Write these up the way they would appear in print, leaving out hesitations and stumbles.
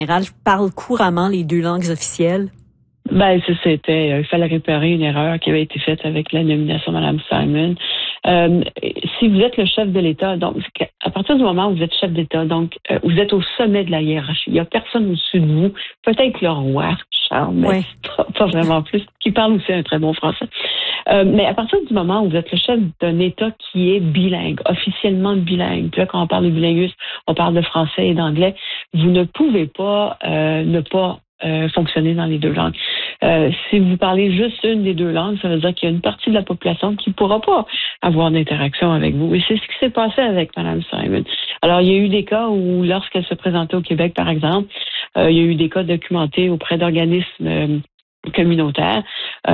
général parle couramment les deux langues officielles? Ben, il fallait réparer une erreur qui avait été faite avec la nomination de Mme Simon. Si vous êtes le chef de l'État, donc à partir du moment où vous êtes chef d'État, donc vous êtes au sommet de la hiérarchie. Il n'y a personne au-dessus de vous. Peut-être le roi Charles, mais pas vraiment plus, qui parle aussi un très bon français. Mais à partir du moment où vous êtes le chef d'un État qui est bilingue, officiellement bilingue, puis là, quand on parle de bilinguisme, on parle de français et d'anglais, vous ne pouvez pas ne pas fonctionner dans les deux langues. Si vous parlez juste une des deux langues, ça veut dire qu'il y a une partie de la population qui ne pourra pas avoir d'interaction avec vous. Et c'est ce qui s'est passé avec Mme Simon. Alors, il y a eu des cas où, lorsqu'elle se présentait au Québec, par exemple, il y a eu des cas documentés auprès d'organismes communautaires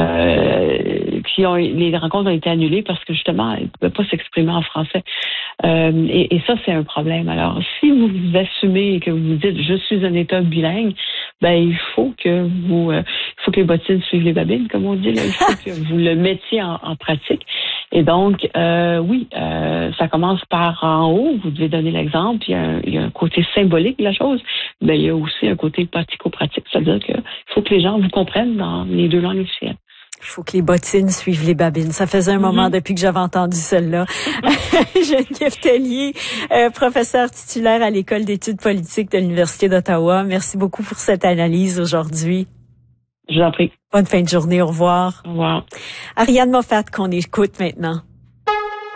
les rencontres ont été annulées parce que justement elle ne pouvait pas s'exprimer en français et ça c'est un problème. Alors si vous vous assumez et que vous vous dites je suis un État bilingue, ben il faut que les bottines suivent les babines, comme on dit là. Il faut que vous le mettiez en pratique. Et donc, ça commence par en haut. Vous devez donner l'exemple. Il y a un côté symbolique de la chose, mais il y a aussi un côté pratico-pratique. C'est-à-dire qu'il faut que les gens vous comprennent dans les deux langues officielles. Il faut que les bottines suivent les babines. Ça faisait un moment depuis que j'avais entendu celle-là. Geneviève Tellier, professeure titulaire à l'École d'études politiques de l'Université d'Ottawa. Merci beaucoup pour cette analyse aujourd'hui. Je vous en prie. Bonne fin de journée. Au revoir. Au revoir. Ariane Moffat qu'on écoute maintenant.